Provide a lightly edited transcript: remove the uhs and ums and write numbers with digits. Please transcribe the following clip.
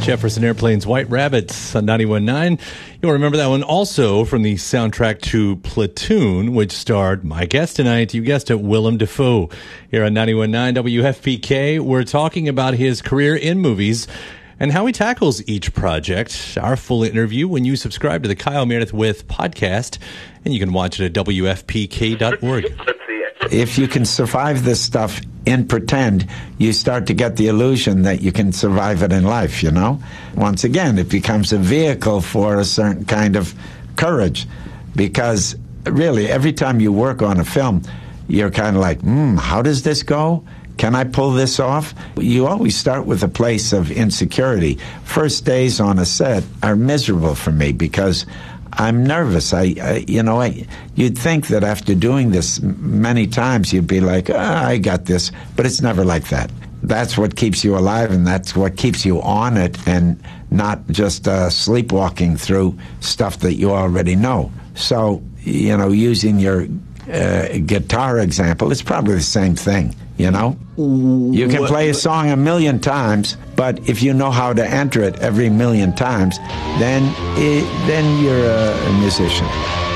Jefferson Airplane's White Rabbits on 91.9. You'll remember that one also from the soundtrack to Platoon, which starred my guest tonight, you guessed it, Willem Dafoe. Here on 91.9 WFPK, we're talking about his career in movies and how he tackles each project. Our full interview when you subscribe to the Kyle Meredith With podcast, and you can watch it at WFPK.org. If you can survive this stuff in pretend, you start to get the illusion that you can survive it in life, you know? Once again, it becomes a vehicle for a certain kind of courage, because really, every time you work on a film, you're kind of like, how does this go? Can I pull this off? You always start with a place of insecurity. First days on a set are miserable for me because I'm nervous. You'd think that after doing this many times, you'd be like, I got this, but it's never like that. That's what keeps you alive, and that's what keeps you on it and not just sleepwalking through stuff that you already know. So, using your guitar example, it's probably the same thing, you know? You can play a song 1,000,000 times, but if you know how to enter it every 1,000,000 times, then you're a musician.